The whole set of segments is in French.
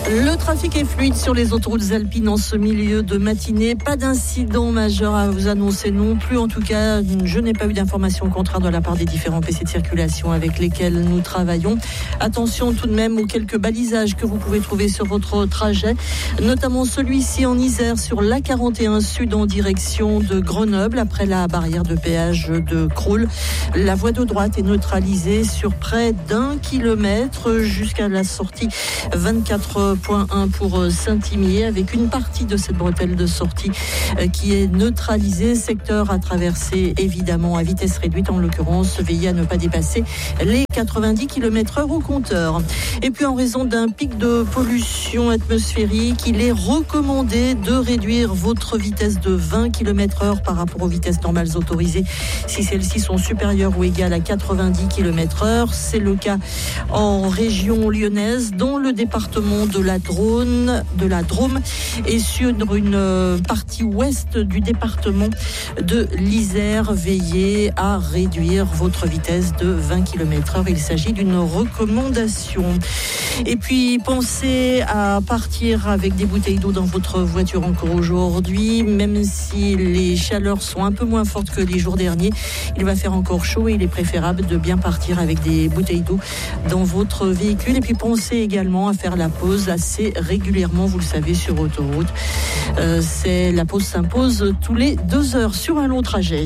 Le trafic est fluide sur les autoroutes alpines en ce milieu de matinée. Pas d'incident majeur à vous annoncer non plus. En tout cas, je n'ai pas eu d'informations contraires de la part des différents PC de circulation avec lesquels nous travaillons. Attention tout de même aux quelques balisages que vous pouvez trouver sur votre trajet, notamment celui-ci en Isère sur l'A41 Sud en direction de Grenoble après la barrière de péage de Crolles. La voie de droite est neutralisée sur près d'1 kilomètre jusqu'à la sortie 24.1 pour Saint-Imier, avec une partie de cette bretelle de sortie qui est neutralisée. Secteur à traverser évidemment à vitesse réduite, en l'occurrence veillez à ne pas dépasser les 90 km/h au compteur. Et puis en raison d'un pic de pollution atmosphérique, il est recommandé de réduire votre vitesse de 20 km/h par rapport aux vitesses normales autorisées si celles-ci sont supérieures ou égales à 90 km/h. C'est le cas en région lyonnaise, dans le département de la Drôme et sur une partie ouest du département de l'Isère. Veillez à réduire votre vitesse de 20 km/h. Il s'agit d'une recommandation. Et puis pensez à partir avec des bouteilles d'eau dans votre voiture encore aujourd'hui, même si les chaleurs sont un peu moins fortes que les jours derniers. Il va faire encore chaud et il est préférable de bien partir avec des bouteilles d'eau dans votre véhicule. Et puis pensez également à faire la pause assez régulièrement, vous le savez, sur autoroute. La pause s'impose tous les 2 heures sur un long trajet.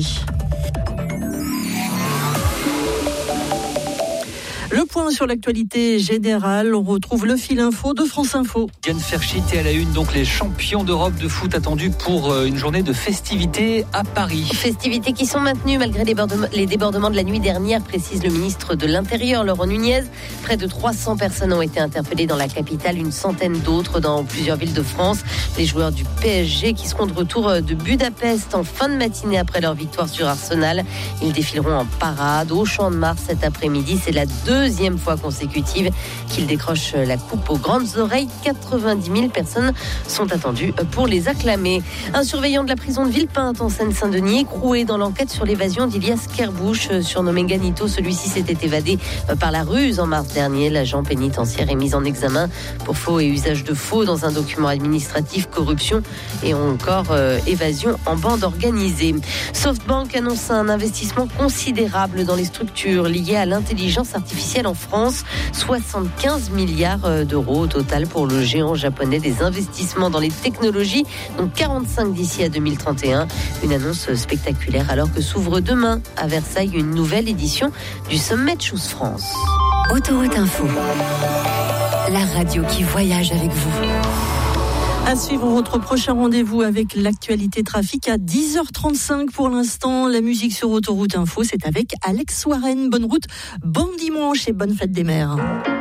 Le point sur l'actualité générale, on retrouve le fil info de France Info. Diane Ferchit est à la une, donc les champions d'Europe de foot attendus pour une journée de festivités à Paris. Festivités qui sont maintenues malgré les débordements de la nuit dernière, précise le ministre de l'Intérieur, Laurent Nunez. Près de 300 personnes ont été interpellées dans la capitale, une centaine d'autres dans plusieurs villes de France. Les joueurs du PSG qui seront de retour de Budapest en fin de matinée après leur victoire sur Arsenal. Ils défileront en parade au Champ de Mars cet après-midi. C'est la deuxième fois consécutive qu'ils décrochent la coupe aux grandes oreilles. 90 000 personnes sont attendues pour les acclamer. Un surveillant de la prison de Villepinte en Seine-Saint-Denis écroué dans l'enquête sur l'évasion d'Ilias Kerbourch, surnommé Ganito. Celui-ci s'était évadé par la ruse en mars dernier. L'agent pénitentiaire est mis en examen pour faux et usage de faux dans un document administratif, corruption et encore évasion en bande organisée. SoftBank annonce un investissement considérable dans les structures liées à l'intelligence artificielle en France, 75 milliards d'euros au total pour le géant japonais des investissements dans les technologies, donc 45 d'ici à 2031. Une annonce spectaculaire alors que s'ouvre demain à Versailles une nouvelle édition du Sommet Choose France. Autoroute Info, la radio qui voyage avec vous. À suivre votre prochain rendez-vous avec l'actualité trafic à 10h35 pour l'instant. La musique sur Autoroute Info, c'est avec Alex Warren. Bonne route, bon dimanche et bonne fête des mères.